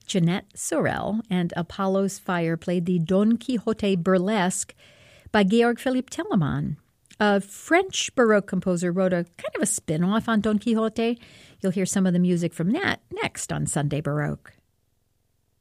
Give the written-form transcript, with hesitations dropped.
Jeanette Sorel and Apollo's Fire played the Don Quixote Burlesque by Georg Philipp Telemann. A French Baroque composer wrote a kind of a spin-off on Don Quixote. You'll hear some of the music from that next on Sunday Baroque.